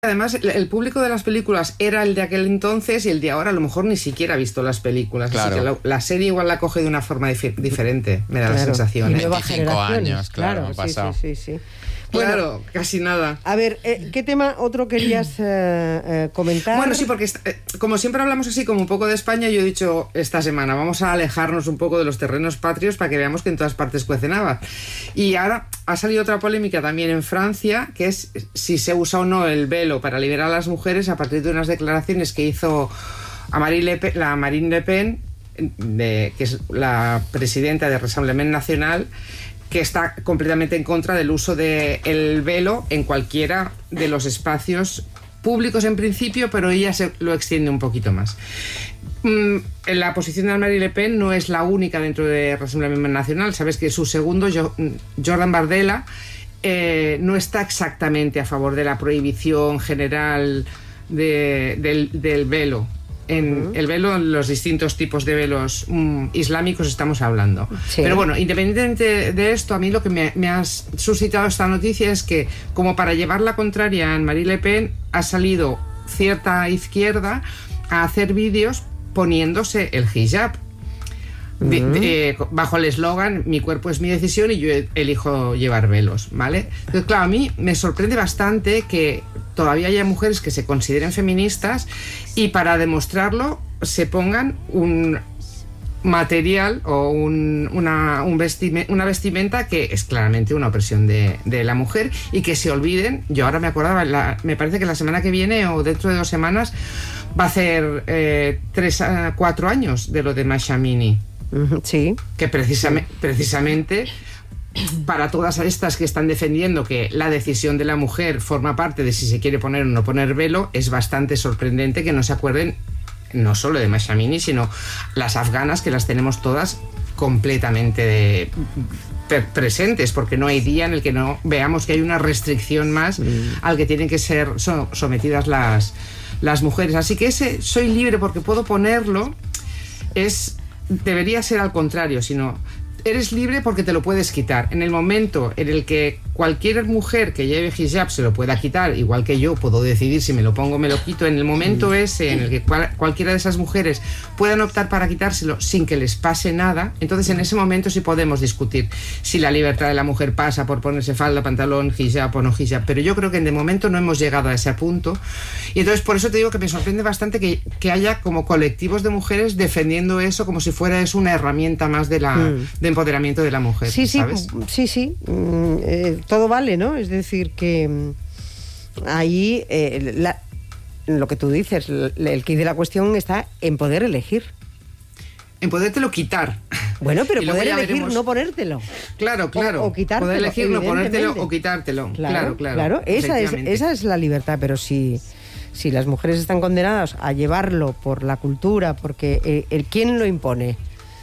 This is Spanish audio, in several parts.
Además, el público de las películas era el de aquel entonces y el de ahora a lo mejor ni siquiera ha visto las películas. Claro. Así que la serie igual la coge de una forma diferente, me da la sensación. Y nuevas 25 generaciones, años, claro, han pasado. Sí. Bueno, Claro, casi nada. a ver, ¿qué tema otro querías comentar? Bueno, sí, porque como siempre hablamos así como un poco de España, yo he dicho esta semana, vamos a alejarnos un poco de los terrenos patrios para que veamos que en todas partes cuecen habas. Y ahora ha salido otra polémica también en Francia, que es si se usa o no el velo para liberar a las mujeres a partir de unas declaraciones que hizo a Marine Le Pen, que es la presidenta del Rassemblement National, que está completamente en contra del uso del velo en cualquiera de los espacios públicos en principio, pero ella lo extiende un poquito más. La posición de Marine Le Pen no es la única dentro de Rassemblement National. Sabes que su segundo, Jordan Bardella, no está exactamente a favor de la prohibición general del velo. El velo, los distintos tipos de velos islámicos estamos hablando. Sí. Pero bueno, independientemente de esto, a mí lo que me ha suscitado esta noticia es que, como para llevar la contraria a Marine Le Pen, ha salido cierta izquierda a hacer vídeos poniéndose el hijab. Bajo el eslogan "mi cuerpo es mi decisión y yo elijo llevar velos", ¿vale? Entonces, claro, a mí me sorprende bastante que todavía haya mujeres que se consideren feministas y para demostrarlo se pongan un material o una vestimenta que es claramente una opresión de la mujer, y que se olviden. Yo ahora me acordaba, me parece que la semana que viene o dentro de 2 semanas va a hacer 3 a 4 años de lo de Masha Amini. Sí. Que precisamente para todas estas que están defendiendo que la decisión de la mujer forma parte de si se quiere poner o no poner velo, es bastante sorprendente que no se acuerden no solo de Masha Amini, sino las afganas, que las tenemos todas completamente presentes, porque no hay día en el que no veamos que hay una restricción más al que tienen que ser sometidas las mujeres. Así que ese "soy libre porque puedo ponerlo" debería ser al contrario, sino eres libre porque te lo puedes quitar. En el momento en el que cualquier mujer que lleve hijab se lo pueda quitar, igual que yo puedo decidir si me lo pongo o me lo quito, en el momento ese en el que cualquiera de esas mujeres puedan optar para quitárselo sin que les pase nada, entonces en ese momento sí podemos discutir si la libertad de la mujer pasa por ponerse falda, pantalón, hijab o no hijab. Pero yo creo que de momento no hemos llegado a ese punto, y entonces por eso te digo que me sorprende bastante que haya como colectivos de mujeres defendiendo eso como si fuera eso una herramienta más de empoderamiento de la mujer. Sí, ¿sabes? sí. Todo vale, ¿no? Es decir, que ahí lo que tú dices, el quid de la cuestión está en poder elegir. En podértelo quitar. Bueno, pero Y luego poder ya elegir veremos. no ponértelo. Claro. O quitártelo. Poder elegir no ponértelo evidentemente. o quitártelo. Claro. Esa es la libertad, pero si las mujeres están condenadas a llevarlo por la cultura, porque ¿quién lo impone?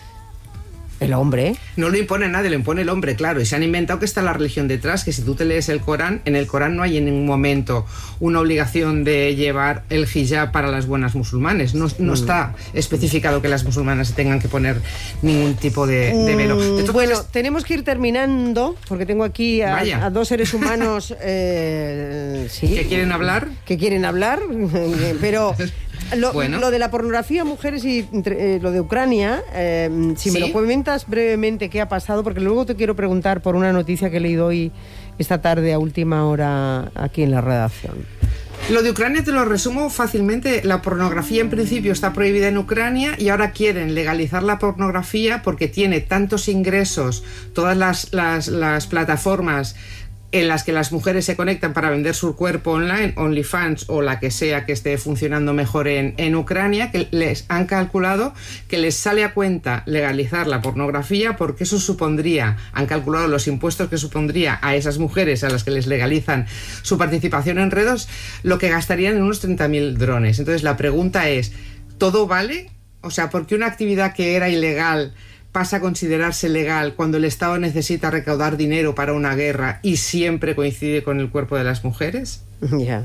El hombre. No lo impone nadie, lo impone el hombre, claro. Y se han inventado que está la religión detrás, que si tú te lees el Corán, en el Corán no hay en ningún momento una obligación de llevar el hijab para las buenas musulmanes. No está especificado que las musulmanas se tengan que poner ningún tipo de velo. Bueno, tenemos que ir terminando, porque tengo aquí a 2 seres humanos sí, ¿que quieren hablar? Que quieren hablar, pero... Bueno. Lo de la pornografía, mujeres y lo de Ucrania, si me lo comentas brevemente qué ha pasado, porque luego te quiero preguntar por una noticia que he leído hoy, esta tarde, a última hora, aquí en la redacción. Lo de Ucrania te lo resumo fácilmente. La pornografía en principio está prohibida en Ucrania y ahora quieren legalizar la pornografía porque tiene tantos ingresos todas las plataformas en las que las mujeres se conectan para vender su cuerpo online, OnlyFans o la que sea que esté funcionando mejor en Ucrania, que les han calculado que les sale a cuenta legalizar la pornografía, porque eso supondría, han calculado los impuestos que supondría a esas mujeres a las que les legalizan su participación en redes, lo que gastarían en unos 30.000 drones. Entonces la pregunta es, ¿todo vale? O sea, ¿por qué una actividad que era ilegal pasa a considerarse legal cuando el Estado necesita recaudar dinero para una guerra y siempre coincide con el cuerpo de las mujeres? Ya.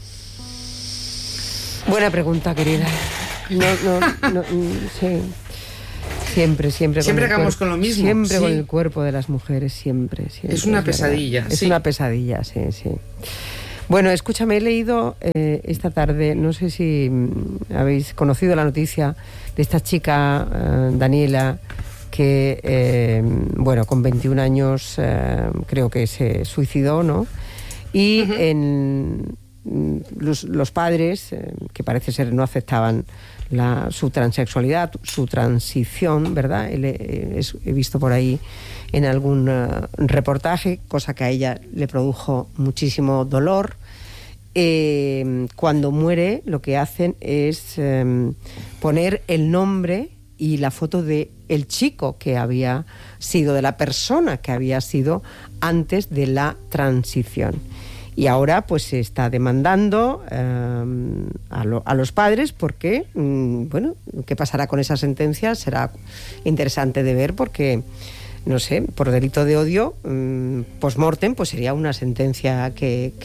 Buena pregunta, querida. No, sí. Siempre acabamos con lo mismo. Siempre sí. con el cuerpo de las mujeres, siempre. Es una pesadilla. Es una pesadilla, sí. Bueno, escúchame, he leído esta tarde, no sé si habéis conocido la noticia de esta chica, Daniela, que, bueno, con 21 años creo que se suicidó, ¿no? Y los padres, que parece ser no aceptaban su transexualidad, su transición, ¿verdad? He visto por ahí en algún reportaje, cosa que a ella le produjo muchísimo dolor. Cuando muere, lo que hacen es poner el nombre y la foto de el chico que había sido, de la persona que había sido antes de la transición. Y ahora pues se está demandando a los padres porque, bueno, ¿qué pasará con esa sentencia? Será interesante de ver porque, no sé, por delito de odio, post-mortem, pues sería una sentencia que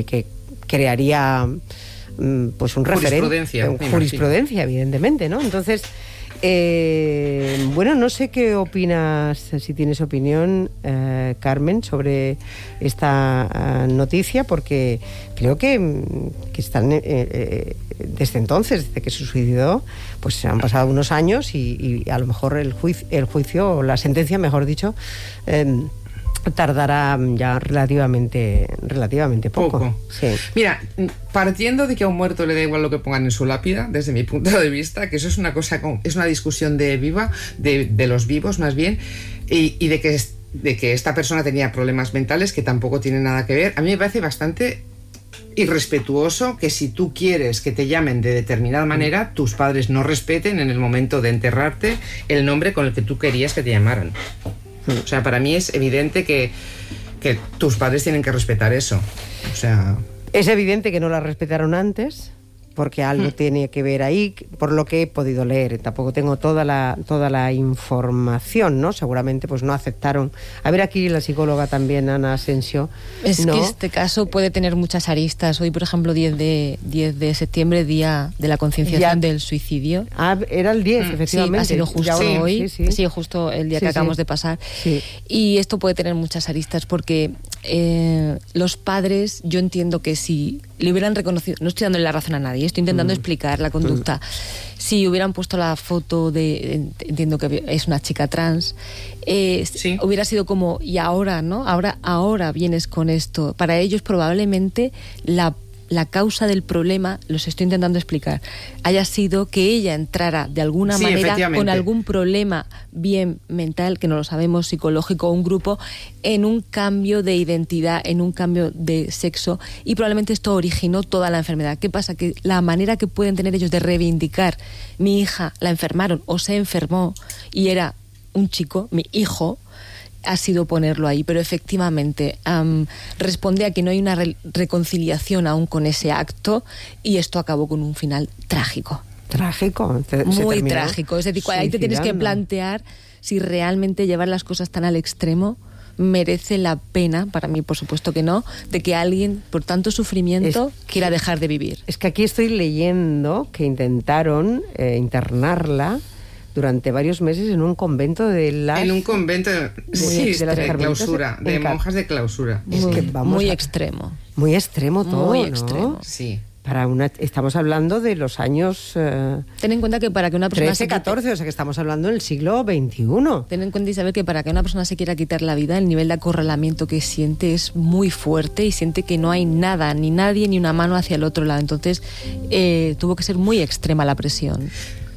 crearía pues un referente. Jurisprudencia, evidentemente, ¿no? Entonces, bueno, no sé qué opinas, si tienes opinión, Carmen, sobre esta noticia, porque creo que están desde entonces, desde que se suicidó, pues han pasado unos años y a lo mejor el juicio o la sentencia, mejor dicho, tardará ya relativamente poco. Sí. Mira, partiendo de que a un muerto le da igual lo que pongan en su lápida, desde mi punto de vista, que eso es una cosa, es una discusión de los vivos más bien, y de que esta persona tenía problemas mentales que tampoco tienen nada que ver. A mí me parece bastante irrespetuoso que si tú quieres que te llamen de determinada manera, tus padres no respeten en el momento de enterrarte el nombre con el que tú querías que te llamaran. O sea, para mí es evidente que tus padres tienen que respetar eso. O sea, es evidente que no la respetaron antes, porque algo tiene que ver ahí, por lo que he podido leer. Tampoco tengo toda la información, ¿no? Seguramente pues no aceptaron. A ver, aquí la psicóloga también, Ana Asensio. Es ¿no? que este caso puede tener muchas aristas. Hoy, por ejemplo, 10 de septiembre, día de la concienciación del suicidio. Ah, era el 10, efectivamente. Sí, ha sido justo hoy. Sí. Ha sido justo el día que acabamos de pasar. Sí. Y esto puede tener muchas aristas porque los padres, yo entiendo que si le hubieran reconocido, no estoy dándole la razón a nadie, estoy intentando explicar la conducta. Si hubieran puesto la foto entiendo que es una chica trans, hubiera sido como, y ahora, ¿no? Ahora vienes con esto. Para ellos probablemente la causa del problema, los estoy intentando explicar, haya sido que ella entrara de alguna manera con algún problema bien mental, que no lo sabemos, psicológico, un grupo, en un cambio de identidad, en un cambio de sexo, y probablemente esto originó toda la enfermedad. ¿Qué pasa? Que la manera que pueden tener ellos de reivindicar, mi hija la enfermaron o se enfermó y era un chico, mi hijo, ha sido ponerlo ahí, pero efectivamente responde a que no hay una reconciliación aún con ese acto, y esto acabó con un final trágico. Trágico. Muy trágico. Es decir, ahí te tienes que plantear si realmente llevar las cosas tan al extremo merece la pena, para mí por supuesto que no, de que alguien por tanto sufrimiento quiera dejar de vivir. Es que aquí estoy leyendo que intentaron internarla durante varios meses en un convento de las... En un convento de clausura, de monjas de clausura. Es que muy extremo. Muy extremo todo, muy ¿no? extremo. Sí. Estamos hablando de los años... Ten en cuenta que para que una persona 13, 14, o sea que estamos hablando del siglo XXI. Ten en cuenta, Isabel, que para que una persona se quiera quitar la vida, el nivel de acorralamiento que siente es muy fuerte y siente que no hay nada, ni nadie, ni una mano hacia el otro lado. Entonces, tuvo que ser muy extrema la presión.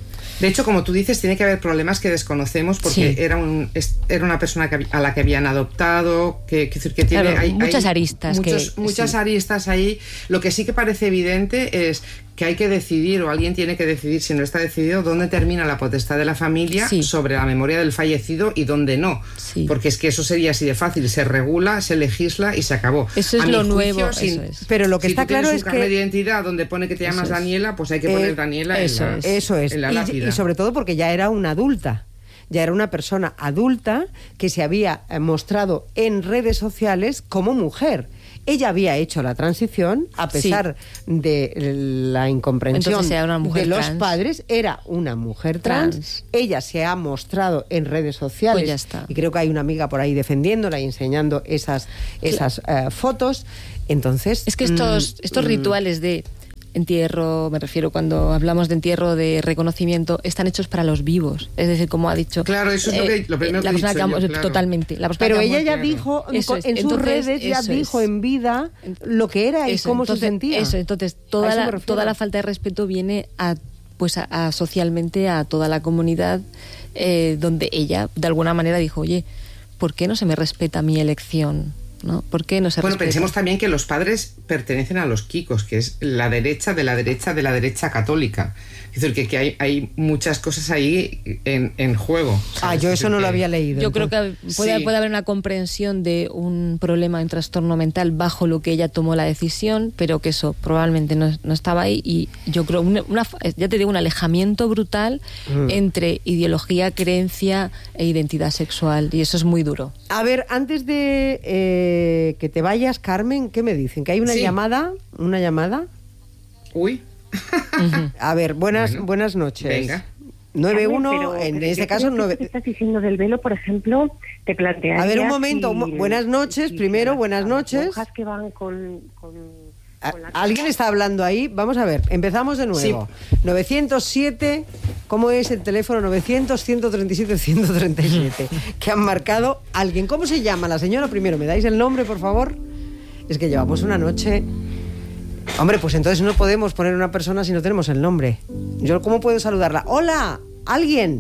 De hecho, como tú dices, tiene que haber problemas que desconocemos porque era una persona a la que habían adoptado, que tiene claro, muchas aristas. Muchas aristas ahí. Lo que sí que parece evidente es que hay que decidir, o alguien tiene que decidir, si no está decidido, dónde termina la potestad de la familia sobre la memoria del fallecido y dónde no. Sí. Porque es que eso sería así de fácil. Se regula, se legisla y se acabó. Eso es lo nuevo. Pero lo que está claro es que... Si tú tienes un carnet de identidad donde pone que te llamas Daniela, pues hay que poner Daniela en la lápida. Y sobre todo porque ya era una adulta. Ya era una persona adulta que se había mostrado en redes sociales como mujer. Ella había hecho la transición a pesar de la incomprensión de los padres. Era una mujer trans. Ella se ha mostrado en redes sociales. Pues ya está. Y creo que hay una amiga por ahí defendiéndola y enseñando esas fotos. Entonces... Es que estos rituales de entierro, me refiero cuando hablamos de entierro, de reconocimiento, están hechos para los vivos. Es decir, como ha dicho... Claro, eso es lo primero que he dicho yo, claro. Totalmente. Pero ella ya dijo, en sus redes, ya dijo en vida lo que era y cómo se sentía. Entonces, toda la falta de respeto viene a socialmente a toda la comunidad, donde ella, de alguna manera, dijo, oye, ¿por qué no se me respeta mi elección? ¿No? ¿Por qué no se respeta? Pensemos también que los padres pertenecen a los kikos, que es la derecha de la derecha de la derecha católica. Es decir, que hay muchas cosas ahí en juego. Yo eso no lo había leído. Yo creo que puede haber una comprensión de un problema, un trastorno mental bajo lo que ella tomó la decisión, pero que eso probablemente no estaba ahí. Y yo creo, ya te digo, un alejamiento brutal entre ideología, creencia e identidad sexual. Y eso es muy duro. A ver, antes de que te vayas, Carmen, ¿qué me dicen? ¿Que hay una llamada? ¿Una llamada? Uy. A ver, buenas noches. Venga. 9-1, en este caso... ¿Qué estás diciendo del velo, por ejemplo? Te plantearía... A ver, un momento. Buenas noches, primero, buenas noches. Monjas que van con ¿Alguien está hablando ahí? Vamos a ver, empezamos de nuevo. Sí. 907, ¿cómo es el teléfono? 900-137-137. Que han marcado alguien. ¿Cómo se llama la señora? Primero, ¿me dais el nombre, por favor? Es que llevamos una noche... Hombre, pues entonces no podemos poner una persona si no tenemos el nombre. ¿Yo cómo puedo saludarla? ¡Hola! ¿Alguien?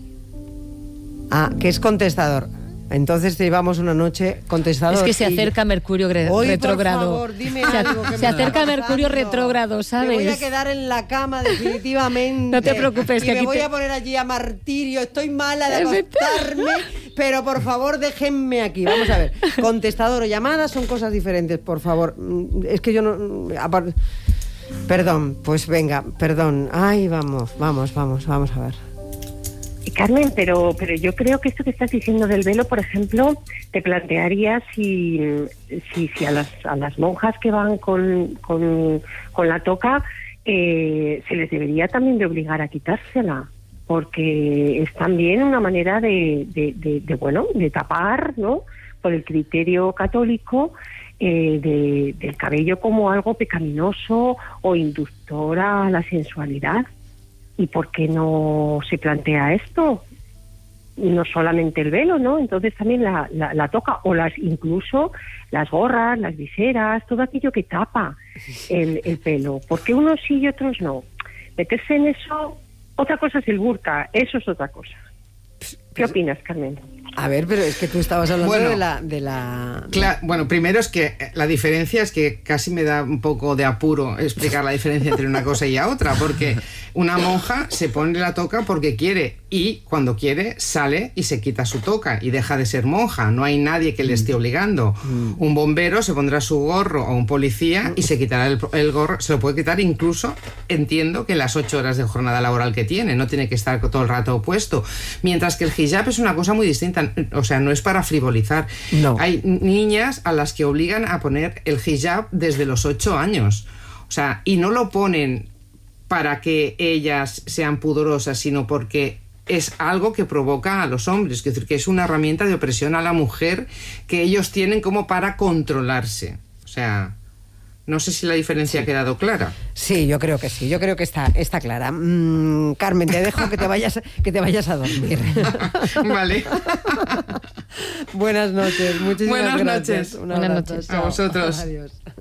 Que es contestador. Entonces llevamos una noche contestador. Es que se acerca Mercurio retrógrado. Por favor, dime algo que se acerca Mercurio retrógrado, ¿sabes? Me voy a quedar en la cama definitivamente. No te preocupes. Y me voy a poner allí a martirio. Estoy mala de acostarme, pero por favor déjenme aquí. Vamos a ver. Contestador o llamada son cosas diferentes, por favor. Es que yo no... Perdón, pues venga, perdón. Ay, vamos a ver. Carmen, pero yo creo que esto que estás diciendo del velo, por ejemplo, te plantearía si a las monjas que van con la toca se les debería también de obligar a quitársela, porque es también una manera de tapar, ¿no?, por el criterio católico, del cabello como algo pecaminoso o inductor a la sensualidad. ¿Y por qué no se plantea esto? No solamente el velo, ¿no? Entonces también la toca, o incluso las gorras, las viseras, todo aquello que tapa el pelo. ¿Por qué unos sí y otros no? Meterse en eso, otra cosa es el burka, eso es otra cosa. ¿Qué opinas, Carmen? A ver, pero es que tú estabas hablando de la... Claro, bueno, primero es que la diferencia es que casi me da un poco de apuro explicar la diferencia entre una cosa y la otra, porque una monja se pone la toca porque quiere, y cuando quiere sale y se quita su toca y deja de ser monja. No hay nadie que le esté obligando. Un bombero se pondrá su gorro, o un policía, y se quitará el gorro. Se lo puede quitar incluso, entiendo, que las 8 horas de jornada laboral que tiene. No tiene que estar todo el rato puesto. Mientras que el hijab es una cosa muy distinta. O sea, no es para frivolizar. No. Hay niñas a las que obligan a poner el hijab desde los 8 años. O sea, y no lo ponen para que ellas sean pudorosas, sino porque es algo que provoca a los hombres. Es decir, que es una herramienta de opresión a la mujer que ellos tienen como para controlarse. O sea... No sé si la diferencia ha quedado clara. Sí, yo creo que sí, yo creo que está clara. Carmen, te dejo que te vayas a dormir. Vale. Buenas noches, muchísimas gracias. Buenas noches. Buenas noches. A vosotros. Adiós.